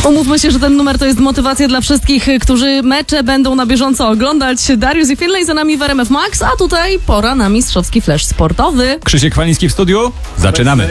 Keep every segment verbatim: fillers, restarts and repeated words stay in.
Umówmy się, że ten numer to jest motywacja dla wszystkich, którzy mecze będą na bieżąco oglądać. Dariusz i Finlay za nami w R M F Max, a tutaj pora na mistrzowski flash sportowy. Krzysiek Chwaliński w studiu. Zaczynamy.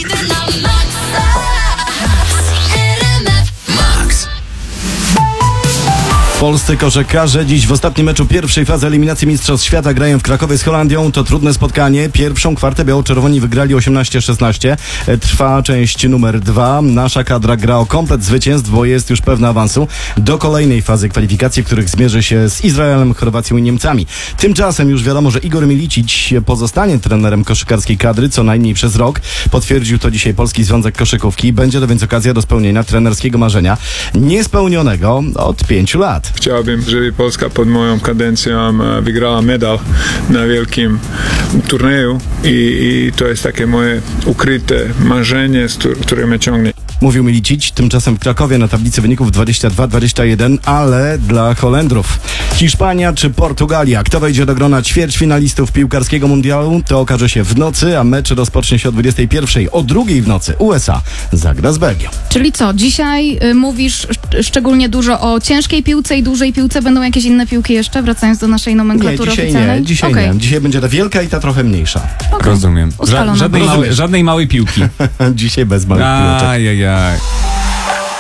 Polscy koszykarze dziś w ostatnim meczu pierwszej fazy eliminacji Mistrzostw Świata grają w Krakowie z Holandią. To trudne spotkanie. Pierwszą kwartę biało-czerwoni wygrali osiemnaście szesnaście. Trwa część numer dwa. Nasza kadra gra o komplet zwycięstw, bo jest już pewna awansu do kolejnej fazy kwalifikacji, w których zmierzy się z Izraelem, Chorwacją i Niemcami. Tymczasem już wiadomo, że Igor Milicic pozostanie trenerem koszykarskiej kadry co najmniej przez rok. Potwierdził to dzisiaj Polski Związek Koszykówki. Będzie to więc okazja do spełnienia trenerskiego marzenia niespełnionego od pięciu lat. Chciałbym, żeby Polska pod moją kadencją wygrała medal na wielkim turnieju i, i to jest takie moje ukryte marzenie, które mnie ciągnie. Mówił Milicic, tymczasem w Krakowie na tablicy wyników dwadzieścia dwa dwadzieścia jeden, ale dla Holendrów. Hiszpania czy Portugalia? Kto wejdzie do grona ćwierćfinalistów piłkarskiego mundialu? To okaże się w nocy, a mecz rozpocznie się o dwudziestej pierwszej. O drugiej w nocy U S A zagra z Belgią. Czyli co, dzisiaj y, mówisz sz- szczególnie dużo o ciężkiej piłce i dużej piłce. Będą jakieś inne piłki jeszcze, wracając do naszej nomenklatury Nie, dzisiaj oficjalnej? nie, dzisiaj okay. nie. Dzisiaj będzie ta wielka i ta trochę mniejsza. Okay. Rozumiem. Ustalone. Ża- żadnej, małej, żadnej małej piłki. Dzisiaj bez małych piłeczek. Ajajaj.